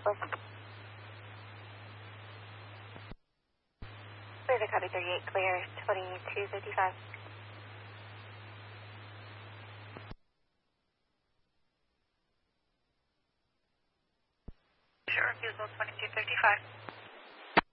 Clear to copy 38, clear 2255. Sure, refusal 2255.